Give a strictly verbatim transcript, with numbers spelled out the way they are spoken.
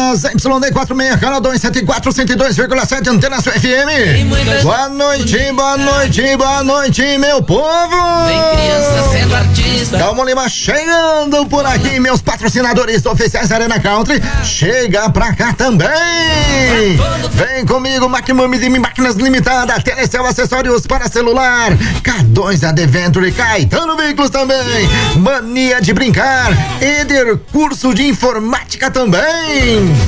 Goiás, Y D quarenta e seis, canal duzentos e setenta e quatro, cento e dois vírgula sete, Antena Sul F M. Boa noite, boa noite, boa noite, meu povo. Vem criança sendo artista. Calma Lima chegando por aqui, meus patrocinadores oficiais Arena Country. Chega pra cá também. Vem comigo, Macmami de Máquinas Limitada, Telecel Acessórios para celular, K dois Adventure, Caetano Veículos também, Mania de Brincar, Eder Curso de Informática também.